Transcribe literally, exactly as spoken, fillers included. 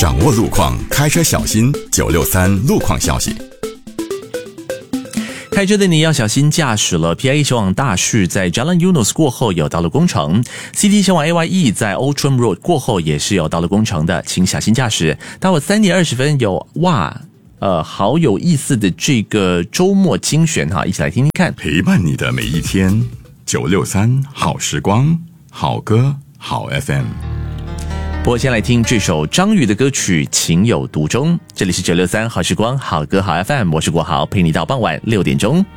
掌握路况，开车小心。九六三路况消息。 开车的你要小心驾驶了。P I E 前往大树在 Jalan Eunos 过后有道路工程 ，C T 前往 A Y E 在 Outram Road 过后也是有道路工程的，请小心驾驶。到了三点二十分有哇，呃，好有意思的这个周末精选哈，一起来听听看。 陪伴你的每一天，九六三好时光，好歌好 F M。 不过先来听这首张宇的歌曲《情有独钟》，这里是九六三好时光，好歌好 F M， 我是国豪，陪你到傍晚六点钟。